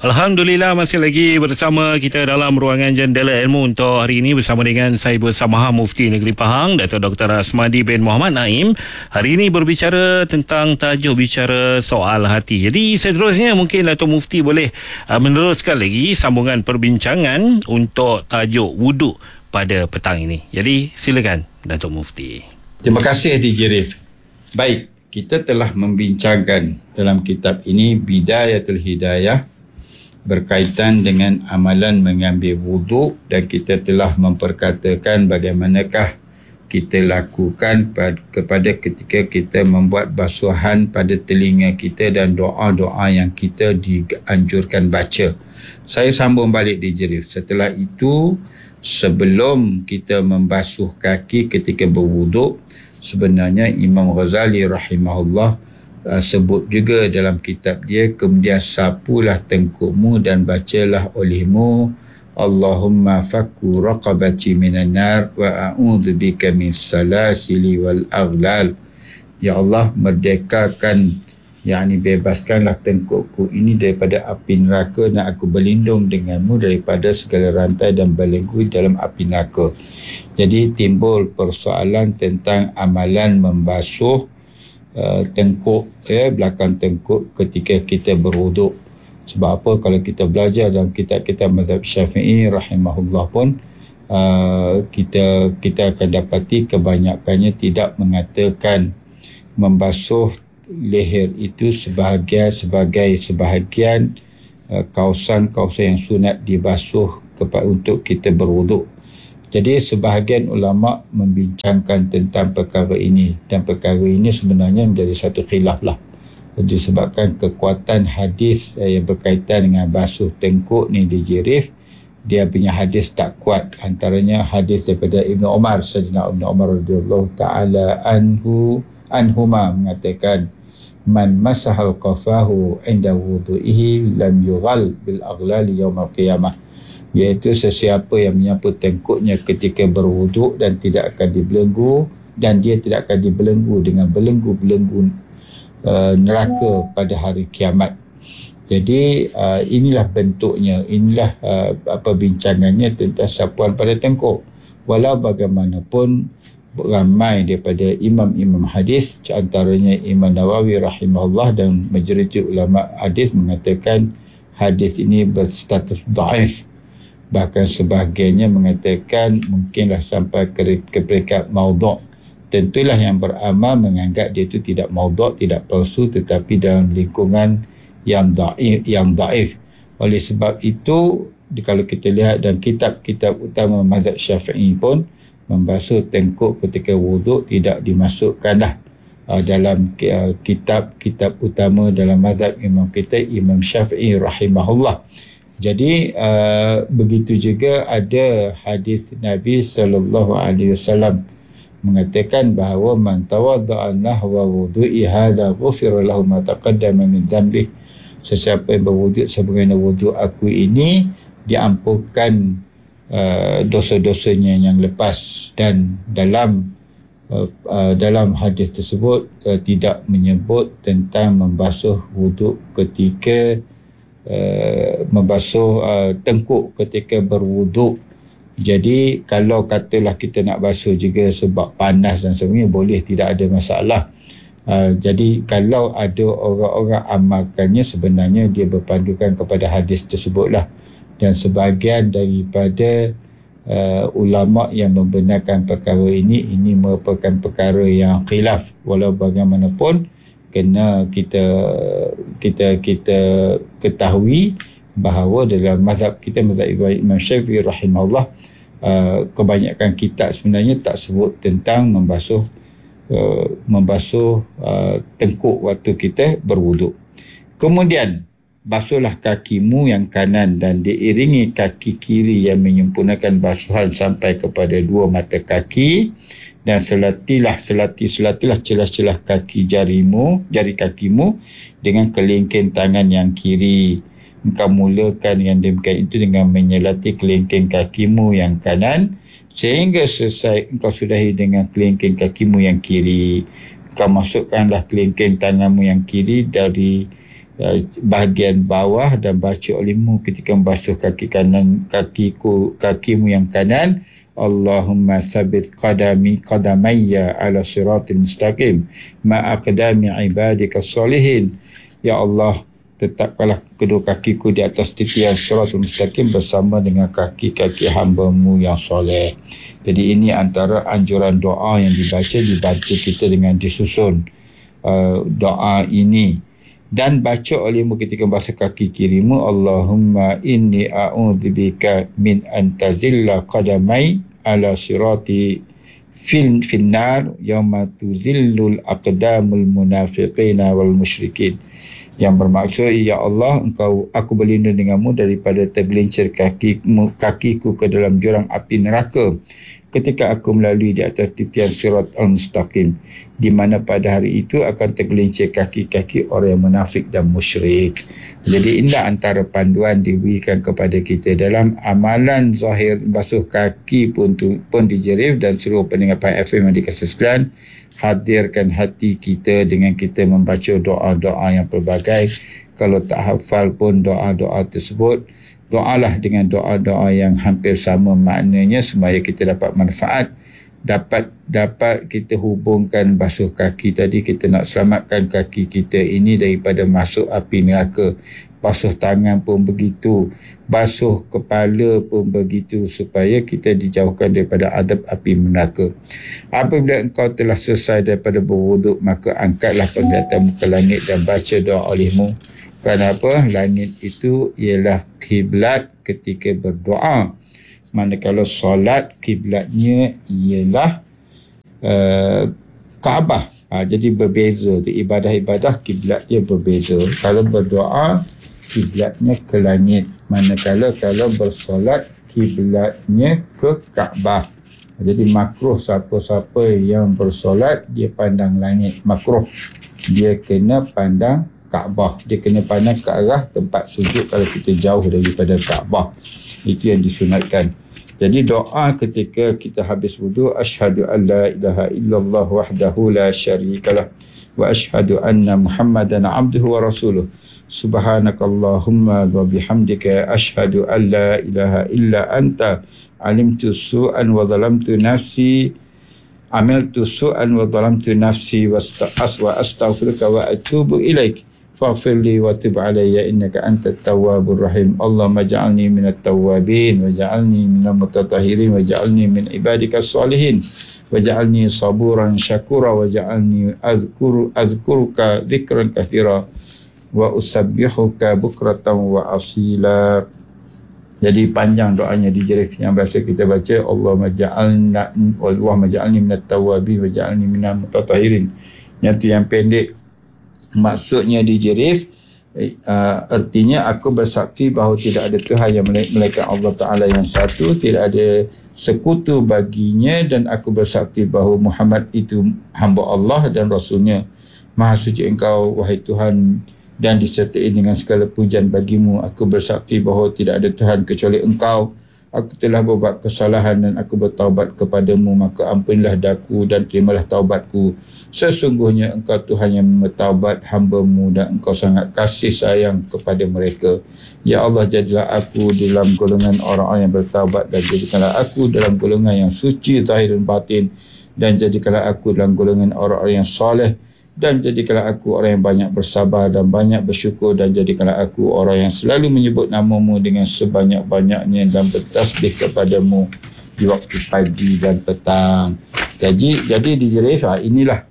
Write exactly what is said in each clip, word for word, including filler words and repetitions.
Alhamdulillah, masih lagi bersama kita dalam ruangan Jendela Ilmu untuk hari ini bersama dengan saya Bersamaha Mufti Negeri Pahang, Datuk Doktor Asmadi bin Muhammad Naim. Hari ini berbicara tentang tajuk bicara soal hati. Jadi seterusnya mungkin Datuk Mufti boleh uh, meneruskan lagi sambungan perbincangan untuk tajuk wuduk pada petang ini. Jadi silakan Datuk Mufti. Terima kasih D J Rif. Baik, kita telah membincangkan dalam kitab ini Bidayatul Hidayah berkaitan dengan amalan mengambil wuduk, dan kita telah memperkatakan bagaimanakah kita lakukan kepada ketika kita membuat basuhan pada telinga kita dan doa-doa yang kita dianjurkan baca. Saya sambung balik di Jerif. Setelah itu, sebelum kita membasuh kaki ketika berwuduk, sebenarnya Imam Ghazali rahimahullah Uh, sebut juga dalam kitab dia, kemudian sapulah tengkukmu dan bacalah olehmu Allahumma fakku raqabati minan nar wa a'udzubika min salasili wal aghlal. Ya Allah, merdekakan, yakni bebaskanlah tengkukku ini daripada api neraka, dan aku berlindung denganmu daripada segala rantai dan belenggu dalam api neraka. Jadi timbul persoalan tentang amalan membasuh Uh, tengkuk, ya, belakang tengkuk ketika kita berwuduk. Sebab apa? Kalau kita belajar dalam kitab-kitab mazhab Syafi'i rahimahullah pun, uh, kita kita akan dapati kebanyakannya tidak mengatakan membasuh leher itu sebahagian sebagai sebahagian uh, kawasan-kawasan yang sunat dibasuh kepada untuk kita berwuduk. Jadi sebahagian ulama membincangkan tentang perkara ini, dan perkara ini sebenarnya menjadi satu khilaf lah. Disebabkan kekuatan hadis yang berkaitan dengan basuh tengkuk ni di Jirif, dia punya hadis tak kuat. Antaranya hadis daripada Ibnu Umar, Sayyidina Ibnu Umar radhiyallahu taala anhu anhuma mengatakan, man masahal qafahu inda wudu'ihi lam yughal bil aghlali yaumil qiyamah. Iaitu sesiapa yang menyapu tengkuknya ketika berwuduk dan tidak akan dibelenggu, dan dia tidak akan dibelenggu dengan belenggu-belenggu uh, neraka pada hari kiamat. Jadi uh, inilah bentuknya, inilah uh, apa bincangannya tentang sapuan pada tengkuk. Walau bagaimanapun, ramai daripada imam-imam hadis, antaranya Imam Nawawi rahimahullah dan majoriti ulama hadis mengatakan hadis ini berstatus dhaif. Bahkan sebahagiannya mengatakan mungkinlah sampai ke, ke peringkat maudhu'. Tentulah yang beramal menganggap dia itu tidak maudhu', tidak palsu, tetapi dalam lingkungan yang dhaif, yang dhaif. Oleh sebab itu, kalau kita lihat dalam kitab-kitab utama mazhab Syafi'i pun, membasuh tengkuk ketika wuduk tidak dimasukkanlah uh, dalam uh, kitab-kitab utama dalam mazhab imam kita, Imam Syafi'i rahimahullah. Jadi uh, begitu juga ada hadis Nabi sallallahu alaihi wasallam mengatakan bahawa man tawadda'a nahwa wudu'i hadha ghufira lahu ma taqaddama min dhanbi. Sesiapa yang berwuduk sebagaimana wuduk aku ini, diampunkan uh, dosa-dosanya yang lepas. Dan dalam uh, uh, dalam hadis tersebut uh, tidak menyebut tentang membasuh wuduk ketika Uh, membasuh uh, tengkuk ketika berwuduk. Jadi kalau katalah kita nak basuh juga sebab panas dan sebagainya, boleh, tidak ada masalah. Uh, jadi kalau ada orang-orang amalkannya, sebenarnya dia berpandukan kepada hadis tersebutlah. Dan sebahagian daripada uh, ulama yang membenarkan perkara ini, ini merupakan perkara yang khilaf. Walau bagaimanapun, kena kita kita kita ketahui bahawa dalam mazhab kita, mazhab Imam Syafi'i rahimahullah, uh, kebanyakan kitab sebenarnya tak sebut tentang membasuh uh, membasuh uh, tengkuk waktu kita berwuduk. Kemudian basuhlah kakimu yang kanan dan diiringi kaki kiri yang menyempurnakan basuhan sampai kepada dua mata kaki, dan selatilah selati selatilah celah-celah kaki jarimu, jari kakimu dengan kelingking tangan yang kiri. Engkau mulakan yang demikian itu dengan menyelati kelingking kakimu yang kanan sehingga selesai engkau sudahi dengan kelingking kakimu yang kiri. Engkau masukkanlah kelingking tanganmu yang kiri dari uh, bahagian bawah dan baca olehmu ketika membasuh kaki kanan kakiku kakimu yang kanan. Allahumma sabit qadami qadamayya ala siratil mustaqim ma aqdami ibadika salihin. Ya Allah, tetapkanlah kedua kakiku di atas titian siratul mustaqim bersama dengan kaki-kaki hamba-Mu yang soleh. Jadi ini antara anjuran doa yang dibaca, dibantu kita dengan disusun uh, doa ini. Dan baca olehmu ketika membasuh kaki kirimu, Allahumma inni a'udzubika min antazilla qadamai ala sirati fil finnar yawma tuzillul aqdamul munafiqina wal musyrikin. Yang bermaksud, ya Allah, engkau aku berlindung denganmu daripada tergelincir kakimu, kakiku ke dalam jurang api neraka ketika aku melalui di atas titian sirat al-mustaqim, di mana pada hari itu akan tergelincir kaki-kaki orang yang munafik dan musyrik. Jadi inilah antara panduan diberikan kepada kita dalam amalan zahir basuh kaki pun tu, pun dijerif. Dan seluruh pendengar P F M yang dikasih sekalian, hadirkan hati kita dengan kita membaca doa-doa yang pelbagai. Kalau tak hafal pun doa-doa tersebut, doalah dengan doa-doa yang hampir sama maknanya supaya kita dapat manfaat, dapat dapat kita hubungkan basuh kaki tadi. Kita nak selamatkan kaki kita ini daripada masuk api neraka. Basuh tangan pun begitu, basuh kepala pun begitu, supaya kita dijauhkan daripada azab api neraka. Apabila engkau telah selesai daripada berwuduk, maka angkatlah penglihatanmu ke langit dan baca doa olehmu. Kenapa? Langit itu ialah kiblat ketika berdoa. Manakala solat, kiblatnya ialah uh, Kaabah. Ha, jadi berbeza. Ibadah-ibadah kiblat dia berbeza. Kalau berdoa, kiblatnya ke langit. Manakala kalau bersolat, kiblatnya ke Kaabah. Jadi makruh siapa-siapa yang bersolat, dia pandang langit. Makruh. Dia kena pandang Kaabah. Dia kena pandang ke arah tempat sujud kalau kita jauh daripada Kaabah. Itu yang disunatkan. Jadi doa ketika kita habis wudu, asyhadu an la ilaha illallah wahdahu la syarikalah wa asyhadu anna Muhammadan abduhu wa rasuluh. Subhanakallahumma wa bihamdika asyhadu an la ilaha illa anta alimtu su'an wa zalamtu nafsi amiltu su'an wa zalamtu nafsi wa astaghfiruka wa atubu ilaik. Faghfir li wa tub alayya innaka antat tawwabur rahim. Allahumma ja'alni minat tawwabin wa ja'alni minal mutatahhirin wa ja'alni min ibadikas salihin wa ja'alni saburan syakura wa ja'alni azkuru azkuruka dzikran katsira wa usabbihuka bukratan wa asila. Jadi panjang doanya di jerif yang biasa kita baca, Allahumma ja'alna Allahumma ja'alni minat tawwabin wa ja'alni minal mutatahhirin. Yang tu yang pendek. Maksudnya di jerif, uh, artinya aku bersaksi bahawa tidak ada Tuhan yang melainkan Allah Ta'ala yang satu, tidak ada sekutu baginya, dan aku bersaksi bahawa Muhammad itu hamba Allah dan Rasulnya. Maha suci engkau, wahai Tuhan, dan disertai dengan segala pujian bagimu. Aku bersaksi bahawa tidak ada Tuhan kecuali engkau. Aku telah berbuat kesalahan dan aku bertaubat kepadamu, maka ampunilah daku dan terimalah taubatku. Sesungguhnya engkau Tuhan yang bertaubat hamba-Mu dan engkau sangat kasih sayang kepada mereka. Ya Allah, jadilah aku dalam golongan orang-orang yang bertaubat, dan jadikanlah aku dalam golongan yang suci zahir dan batin, dan jadikanlah aku dalam golongan orang-orang yang soleh, dan jadikanlah aku orang yang banyak bersabar dan banyak bersyukur, dan jadikanlah aku orang yang selalu menyebut nama-Mu dengan sebanyak-banyaknya dan bertasbih kepadamu di waktu pagi dan petang. Jadi, jadi di jerif, inilah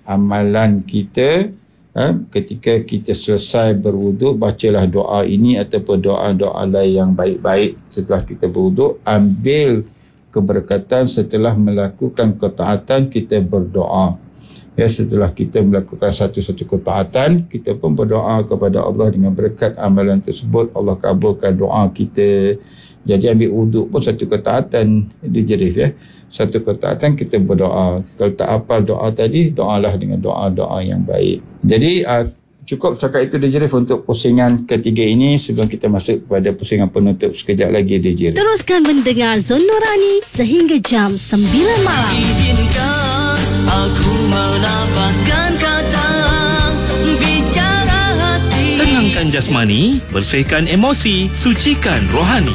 amalan kita ha, ketika kita selesai berwuduk. Bacalah doa ini ataupun doa-doa lain yang baik-baik setelah kita berwuduk. Ambil keberkatan setelah melakukan ketaatan, kita berdoa. Ya, setelah kita melakukan satu-satu ketaatan, kita pun berdoa kepada Allah dengan berkat amalan tersebut. Allah kabulkan doa kita. Jadi ambil wuduk pun satu ketaatan di jerif, ya. Satu ketaatan kita berdoa. Kalau tak hafal doa tadi, doalah dengan doa-doa yang baik. Jadi uh, cukup setakat itu di jerif untuk pusingan ketiga ini. Sebelum kita masuk kepada pusingan penutup sekejap lagi di jerif. Teruskan mendengar Zon Nurani sehingga jam sembilan malam. Izinkan aku menapaskan kata bicara hati. Bersihkan jasmani, bersihkan emosi, sucikan rohani.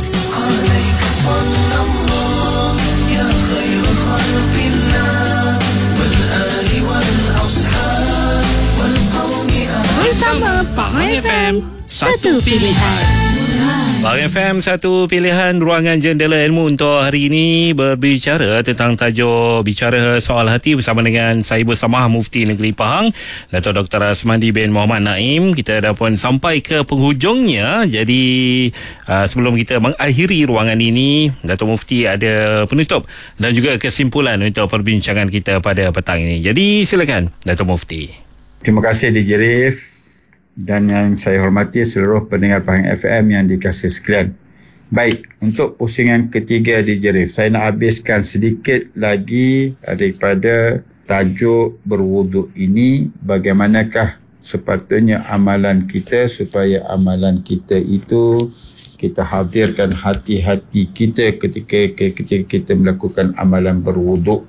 Bersama Pahang F M, satu pilihan. Pahang F M, satu pilihan. Ruangan Jendela Ilmu untuk hari ini berbicara tentang tajuk Bicara Soal Hati bersama dengan saya bersama Mufti Negeri Pahang, Dato' Doktor Asmadi bin Mohamed Naim. Kita dah pun sampai ke penghujungnya. Jadi uh, sebelum kita mengakhiri ruangan ini, Dato' Mufti ada penutup dan juga kesimpulan untuk perbincangan kita pada petang ini. Jadi silakan Dato' Mufti. Terima kasih D J Rif dan yang saya hormati seluruh pendengar Pahang F M yang dikasihi sekalian. Baik, untuk pusingan ketiga D J Rif, saya nak habiskan sedikit lagi daripada tajuk berwuduk ini. Bagaimanakah sepatutnya amalan kita supaya amalan kita itu kita hadirkan hati-hati kita ketika ketika kita melakukan amalan berwuduk.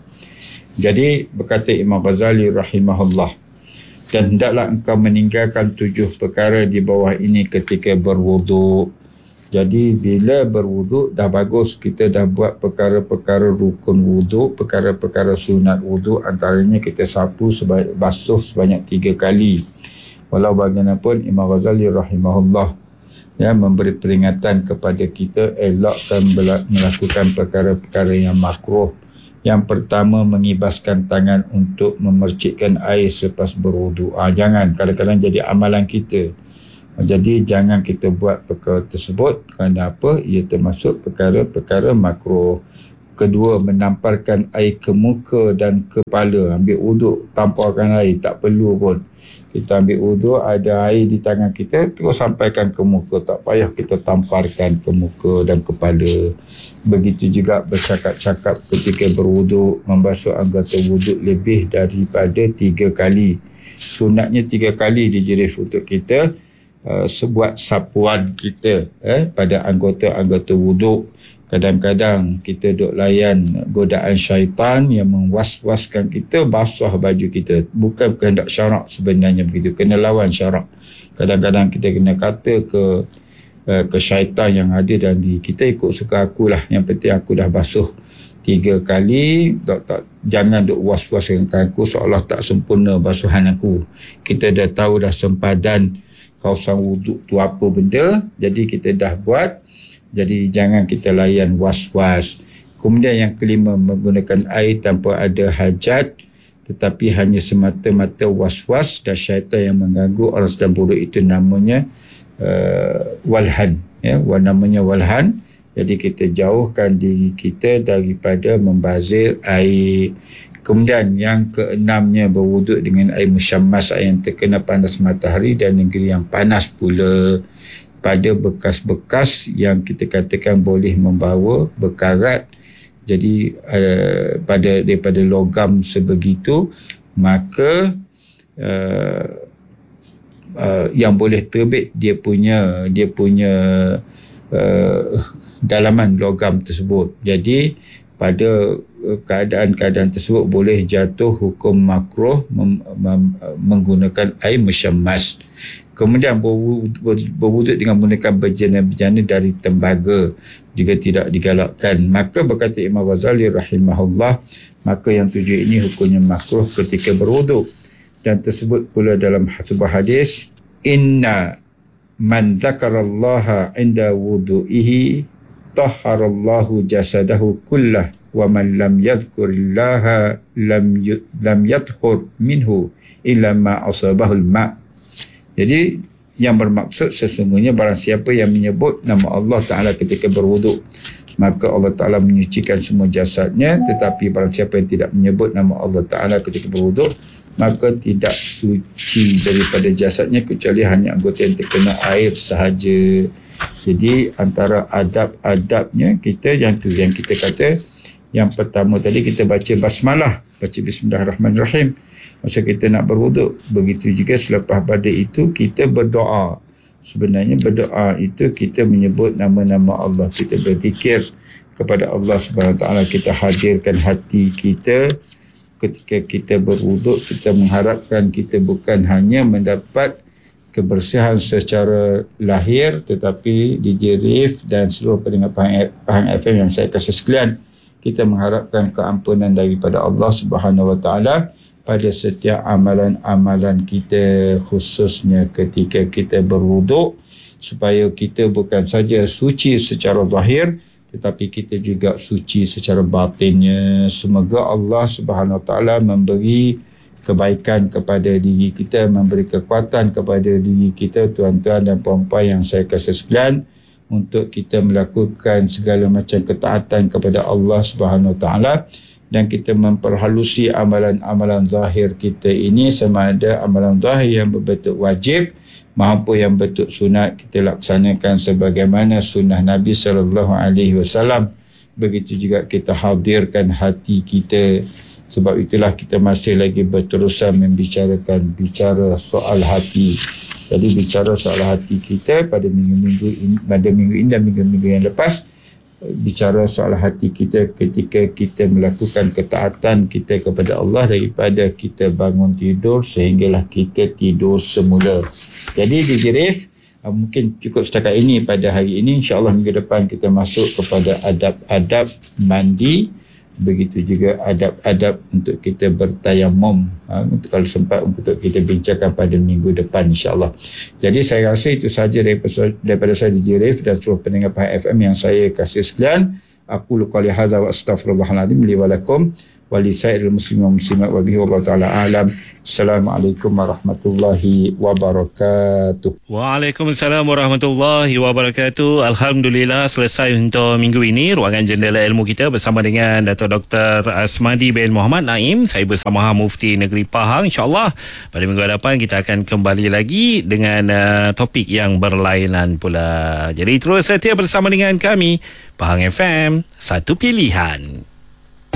Jadi berkata Imam Ghazali rahimahullah, dan hendaklah engkau meninggalkan tujuh perkara di bawah ini ketika berwuduk. Jadi bila berwuduk dah bagus, kita dah buat perkara-perkara rukun wuduk, perkara-perkara sunat wuduk, antaranya kita sapu sebanyak, basuh sebanyak tiga kali. Walau bagaimanapun Imam Ghazali rahimahullah ya memberi peringatan kepada kita elakkan melakukan perkara-perkara yang makruh. Yang pertama, mengibaskan tangan untuk memercikkan air selepas berwuduk. Ah, jangan, kadang-kadang jadi amalan kita. Jadi jangan kita buat perkara tersebut. Kerana apa? Ia termasuk perkara-perkara makruh. Kedua, menamparkan air ke muka dan kepala. Ambil wuduk, tamparkan air, tak perlu pun. Kita ambil wuduk, ada air di tangan kita, terus sampaikan ke muka. Tak payah kita tamparkan ke muka dan kepala. Begitu juga bercakap-cakap ketika berwuduk, membasuh anggota wuduk lebih daripada tiga kali. Sunatnya tiga kali dijerif untuk kita uh, sebuat sapuan kita eh, pada anggota-anggota wuduk. Kadang-kadang kita duk layan godaan syaitan yang mewas-waskan kita basah baju kita. Bukan kehendak syarak sebenarnya begitu. Kena lawan syarak. Kadang-kadang kita kena kata ke uh, ke syaitan yang ada dalam diri kita, ikut suka akulah. Yang penting aku dah basuh tiga kali. Tak, tak, jangan duk was-waskan aku seolah tak sempurna basuhan aku. Kita dah tahu dah sempadan kawasan wuduk tu apa benda. Jadi kita dah buat. Jadi jangan kita layan was-was. Kemudian yang kelima, menggunakan air tanpa ada hajat tetapi hanya semata-mata was-was dan syaitan yang mengganggu orang sedang buruk, itu namanya uh, walhan. Ya, namanya walhan. Jadi kita jauhkan diri kita daripada membazir air. Kemudian yang keenamnya, berwuduk dengan air musyammas, air yang terkena panas matahari dan negeri yang panas pula, pada bekas-bekas yang kita katakan boleh membawa bekarat. Jadi uh, pada daripada logam sebegitu, maka uh, uh, yang boleh terbit dia punya dia punya uh, dalaman logam tersebut. Jadi pada keadaan-keadaan tersebut boleh jatuh hukum makruh mem- mem- menggunakan air musyammas. Kemudian berwuduk dengan menggunakan bejana-bejana dari tembaga juga tidak digalakkan. Maka berkata Imam Ghazali rahimahullah, maka yang tujuh ini hukumnya makruh ketika berwuduk. Dan tersebut pula dalam sebuah hadis, inna man dzakarallaha inda wudu'ihi tahharallahu jasadahu kullah wa man lam yadhkurillaha lam lam yadhhur minhu illa ma asabahul ma'. Jadi yang bermaksud sesungguhnya barang siapa yang menyebut nama Allah Ta'ala ketika berwuduk, maka Allah Ta'ala menyucikan semua jasadnya. Tetapi barang siapa yang tidak menyebut nama Allah Ta'ala ketika berwuduk, maka tidak suci daripada jasadnya kecuali hanya anggota yang terkena air sahaja. Jadi antara adab-adabnya kita yang tu yang kita kata, yang pertama tadi kita baca basmalah, baca bismillahirrahmanirrahim masa kita nak berwuduk. Begitu juga selepas pada itu kita berdoa. Sebenarnya berdoa itu kita menyebut nama-nama Allah, kita berzikir kepada Allah Subhanahu Wa Taala, kita hadirkan hati kita ketika kita berwuduk. Kita mengharapkan kita bukan hanya mendapat kebersihan secara lahir, tetapi D J Rif dan seluruh pendengar Pahang, Pahang F M yang saya kasih sekalian, kita mengharapkan keampunan daripada Allah Subhanahu Wa Taala pada setiap amalan-amalan kita, khususnya ketika kita berwuduk, supaya kita bukan saja suci secara zahir, tetapi kita juga suci secara batinnya. Semoga Allah Subhanahu Wa Taala memberi kebaikan kepada diri kita, memberi kekuatan kepada diri kita, tuan-tuan dan puan-puan yang saya kasih sekalian, untuk kita melakukan segala macam ketaatan kepada Allah Subhanahu Wa Taala, dan kita memperhalusi amalan-amalan zahir kita ini, sama ada amalan zahir yang berbentuk wajib maupun yang bentuk sunat, kita laksanakan sebagaimana sunnah Nabi sallallahu alaihi wasallam. Begitu juga kita hadirkan hati kita. Sebab itulah kita masih lagi berterusan membicarakan bicara soal hati. Jadi bicara soal hati kita pada minggu-minggu ini, pada minggu ini dan minggu-minggu yang lepas, bicara soal hati kita ketika kita melakukan ketaatan kita kepada Allah daripada kita bangun tidur sehinggalah kita tidur semula. Jadi D J Rif, mungkin cukup setakat ini pada hari ini. InsyaAllah minggu depan kita masuk kepada adab-adab mandi. Begitu juga adab-adab untuk kita bertayamum, ha, untuk kalau sempat untuk kita bincangkan pada minggu depan insyaAllah. Jadi saya rasa itu sahaja daripada, daripada saya D J Rif dan seluruh pendengar Pahang F M yang saya kasih sekalian. Aku qali hadza wa astaghfirullahaladzim li wa lakum wa li sairil muslimin wa muslimat wa bihi wallahu taala a'lam. Assalamualaikum warahmatullahi wabarakatuh. Waalaikumsalam warahmatullahi wabarakatuh. Alhamdulillah, selesai untuk minggu ini ruangan Jendela Ilmu kita bersama dengan Dato' Doktor Asmadi bin Mohamed Naim. Saya bersama Mufti Negeri Pahang. InsyaAllah pada minggu hadapan kita akan kembali lagi dengan uh, topik yang berlainan pula. Jadi terus setia bersama dengan kami, Pahang F M, satu pilihan.